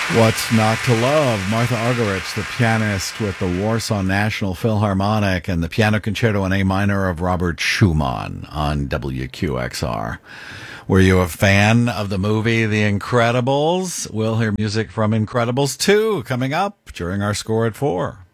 What's Not to Love? Martha Argerich, the pianist with the Warsaw National Philharmonic and the Piano Concerto in A minor of Robert Schumann on WQXR. Were you a fan of the movie The Incredibles? We'll hear music from Incredibles 2 coming up during our Score at 4.